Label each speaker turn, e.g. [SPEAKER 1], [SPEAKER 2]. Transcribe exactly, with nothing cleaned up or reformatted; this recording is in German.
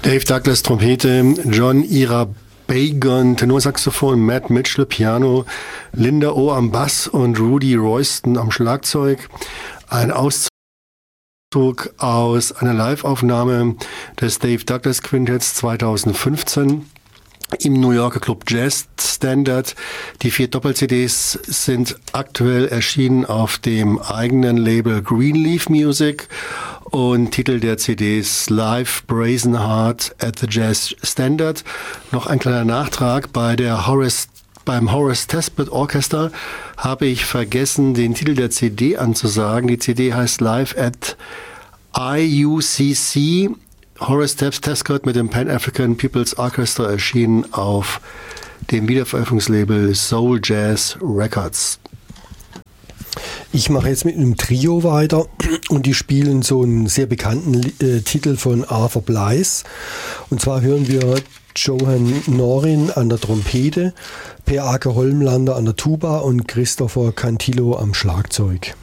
[SPEAKER 1] Dave Douglas Trompete, John Irabagon Tenorsaxophon, Matt Mitchell Piano, Linda O am Bass und Rudy Royston am Schlagzeug. Ein Auszug aus einer Live-Aufnahme des Dave Douglas Quintetts zweitausendfünfzehn im New Yorker Club Jazz Standard. Die vier Doppel-C Ds sind aktuell erschienen auf dem eigenen Label Greenleaf Music und Titel der C Ds Live Brazen Heart at the Jazz Standard. Noch ein kleiner Nachtrag: Bei der Horace Beim Horace Tesbitt Orchester habe ich vergessen, den Titel der C D anzusagen. Die C D heißt Live at I U C C. Horace Tesbitt mit dem Pan African People's Orchestra erschienen auf dem Wiederveröffentlichungslabel Soul Jazz Records.
[SPEAKER 2] Ich mache jetzt mit einem Trio weiter und die spielen so einen sehr bekannten äh, Titel von Arthur Blythe. Und zwar hören wir Johan Norin an der Trompete, Per Ake Holmlander an der Tuba und Christopher Cantillo am Schlagzeug.